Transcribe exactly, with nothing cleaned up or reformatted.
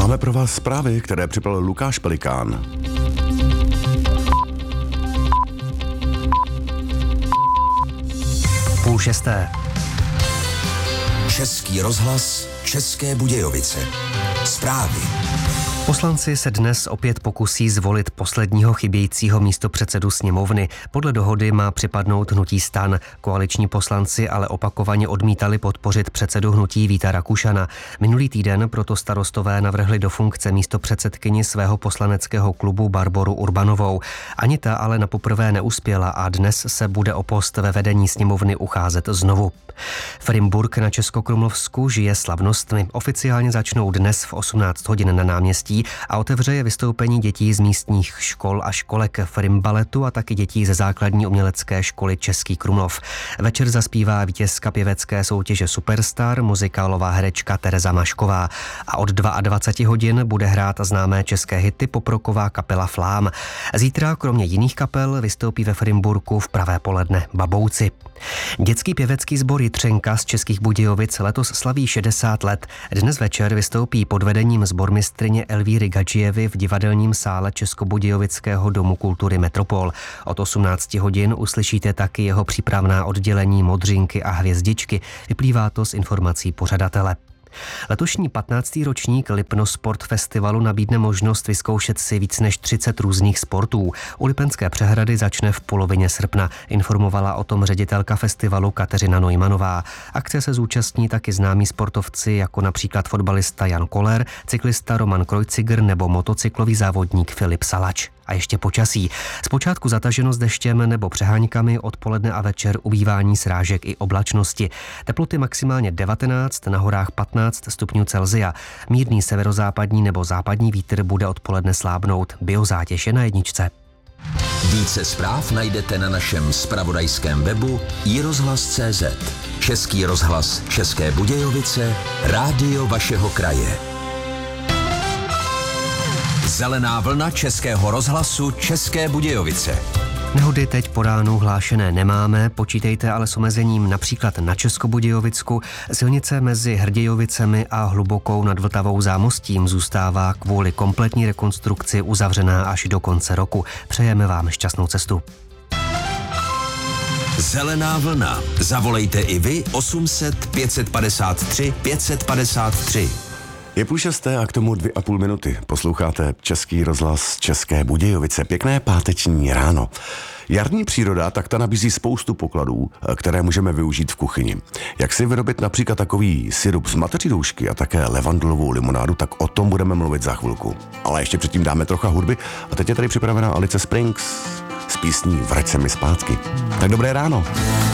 Máme pro vás zprávy, které připravil Lukáš Pelikán. Půl šesté. Český rozhlas, České Budějovice. Zprávy. Poslanci se dnes opět pokusí zvolit posledního chybějícího místopředsedu sněmovny. Podle dohody má připadnout hnutí STAN. Koaliční poslanci ale opakovaně odmítali podpořit předsedu hnutí Víta Rakušana. Minulý týden proto starostové navrhli do funkce místopředsedkyni svého poslaneckého klubu Barboru Urbanovou. Ani ta ale na poprvé neuspěla a dnes se bude o post ve vedení sněmovny ucházet znovu. Frimburk na Českokrumlovsku žije slavnostmi. Oficiálně začnou dnes v osmnáct hodin na náměstí a otevře je vystoupení dětí z místních škol a školek Frimbaletu a taky dětí ze základní umělecké školy Český Krumlov. Večer zaspívá vítězka pěvecké soutěže Superstar, muzikálová herečka Tereza Mašková a od dvacet dva hodin bude hrát známé české hity poproková kapela Flám. Zítra kromě jiných kapel vystoupí ve Frimburku v pravé poledne Babouci. Dětský pěvecký sbor Jitřenka z Českých Budějovic letos slaví šedesát let. Dnes večer vystoupí pod vedením sbormistryně Elvíry Gadžijevy v divadelním sále Českobudějovického domu kultury Metropol. Od osmnáct hodin uslyšíte taky jeho přípravná oddělení Modřinky a hvězdičky. Vyplývá to z informací pořadatele. Letošní patnáctý ročník Lipno Sport Festivalu nabídne možnost vyzkoušet si víc než třicet různých sportů. U Lipenské přehrady začne v polovině srpna, informovala o tom ředitelka festivalu Kateřina Neumannová. Akce se zúčastní taky známí sportovci jako například fotbalista Jan Koller, cyklista Roman Krojciger nebo motocyklový závodník Filip Salač. A ještě počasí. Zpočátku zataženo s deštěm nebo přeháňkami, odpoledne a večer ubývání srážek i oblačnosti. Teploty maximálně devatenáct, na horách patnáct stupňů Celsia. Mírný severozápadní nebo západní vítr bude odpoledne slábnout. Biozátěž je na jedničce. Více zpráv najdete na našem zpravodajském webu i rozhlas tečka cé zet. Český rozhlas České Budějovice, rádio vašeho kraje. Zelená vlna Českého rozhlasu České Budějovice. Nehody teď po ránu hlášené nemáme, počítejte ale s omezením například na Českobudějovicku. Silnice mezi Hrdějovicemi a Hlubokou nad Vltavou zámostím zůstává kvůli kompletní rekonstrukci uzavřená až do konce roku. Přejeme vám šťastnou cestu. Zelená vlna. Zavolejte i vy osm set pět padesát tři pět padesát tři. Je půl šesté a k tomu dvě a půl minuty. Posloucháte Český rozhlas České Budějovice. Pěkné páteční ráno. Jarní příroda, tak ta nabízí spoustu pokladů, které můžeme využít v kuchyni. Jak si vyrobit například takový syrup z mateří doušky a také levandulovou limonádu, tak o tom budeme mluvit za chvilku. Ale ještě předtím dáme trocha hudby a teď je tady připravená Alice Springs s písní Vrať se mi zpátky. Tak dobré ráno.